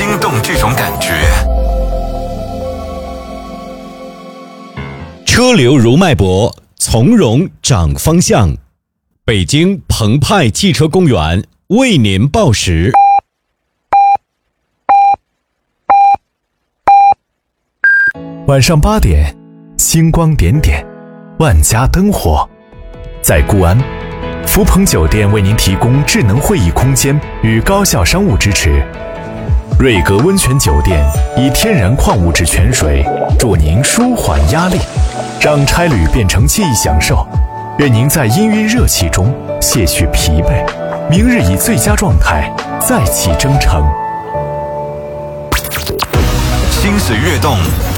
动这种感觉。 车流如脉搏，从容掌方向。北京澎湃汽车公园为您报时。 晚上8点，星光点点，万家灯火。在固安，福朋酒店为您提供智能会议空间与高效商务支持。瑞格温泉酒店以天然矿物质泉水助您舒缓压力，让差旅变成记忆享受。愿您在氤氲热气中卸去疲惫，明日以最佳状态再起征程。 心思跃动，